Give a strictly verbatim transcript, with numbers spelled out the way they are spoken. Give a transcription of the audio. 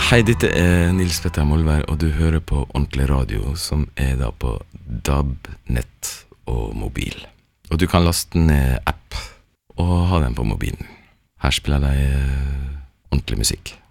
Hei, dette er Nils Petter Molvær, og du hører på Ordentlig Radio, som er da på D A B-nett og mobil. Og du kan laste ned app og ha den på mobilen. Her spiller de ordentlig musikk.